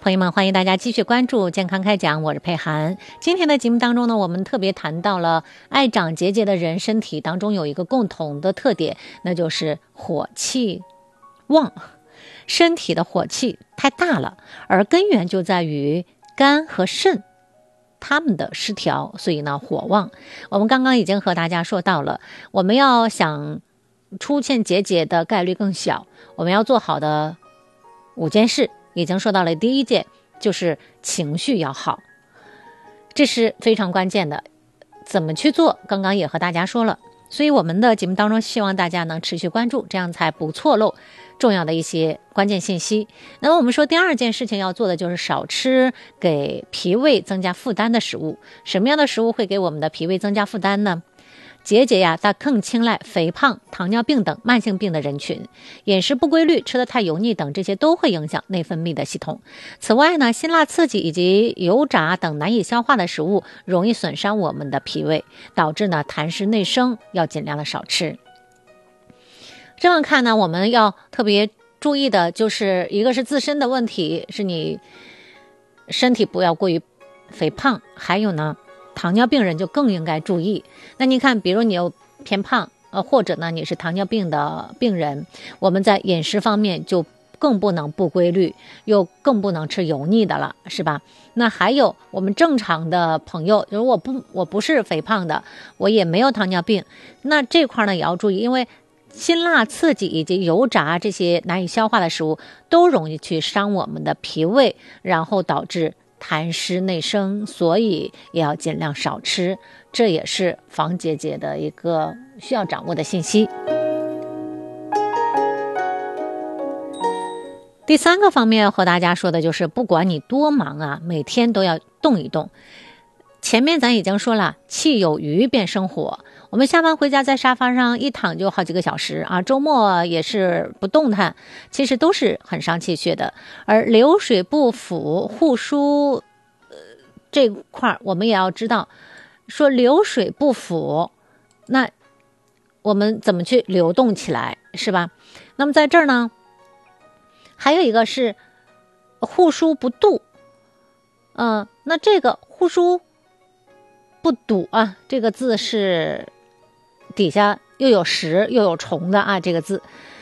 朋友们，欢迎大家继续关注健康开讲，我是佩涵。今天的节目当中呢，我们特别谈到了爱长结节的人身体当中有一个共同的特点，那就是火气旺，身体的火气太大了，而根源就在于肝和肾它们的失调，所以呢火旺。我们刚刚已经和大家说到了，我们要想出现结节的概率更小，我们要做好的5件事，已经说到了第一件，就是情绪要好，这是非常关键的。怎么去做，刚刚也和大家说了，所以我们的节目当中希望大家能持续关注，这样才不错漏重要的一些关键信息。那么我们说第二件事情要做的就是少吃给脾胃增加负担的食物。什么样的食物会给我们的脾胃增加负担呢？结节呀，它更青睐肥胖、糖尿病等慢性病的人群，饮食不规律、吃得太油腻等，这些都会影响内分泌的系统。此外呢，辛辣刺激以及油炸等难以消化的食物，容易损伤我们的脾胃，导致呢痰湿内生，要尽量的少吃。这样看呢，我们要特别注意的就是一个是自身的问题，是你身体不要过于肥胖，还有呢糖尿病人就更应该注意。那你看，比如你有偏胖，或者呢你是糖尿病的病人，我们在饮食方面就更不能不规律，又更不能吃油腻的了，是吧？那还有我们正常的朋友，就是我不是肥胖的，我也没有糖尿病，那这块呢也要注意，因为辛辣刺激以及油炸这些难以消化的食物都容易去伤我们的脾胃，然后导致痰湿内生，所以也要尽量少吃，这也是防结节的一个需要掌握的信息。第三个方面要和大家说的就是，不管你多忙啊，每天都要动一动。前面咱已经说了，气有余便生火，我们下班回家在沙发上一躺就好几个小时啊，周末也是不动弹，其实都是很伤气血的。而流水不腐护疏这块我们也要知道，说流水不腐，那我们怎么去流动起来，是吧？那么在这儿呢，还有一个是护疏不堵，那这个护疏不堵啊，这个字是底下又有石又有虫的啊，这个字